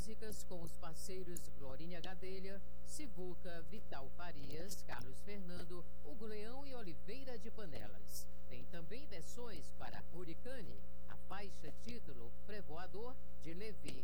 músicas com os parceiros Glorinha Gadelha, Sivuca, Vital Farias, Carlos Fernando, Hugo Leão e Oliveira de Panelas. Tem também versões para Hurricane, a faixa título Frevoador de Levi